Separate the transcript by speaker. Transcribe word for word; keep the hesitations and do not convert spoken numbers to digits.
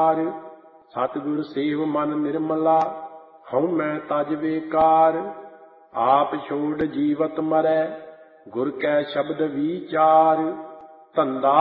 Speaker 1: ਪਾਰ। ਸਤਿਗੁਰ ਸੇਵ ਮਨ ਨਿਰਮਲਾ, ਹਉ ਮੈਂ ਤਜ ਬੇਕਾਰ। ਆਪ ਛੋੜ ਜੀਵਤ ਮਰੈ, ਗੁਰ ਕੈ ਸ਼ਬਦ ਵੀਚਾਰ। ਧੰਦਾ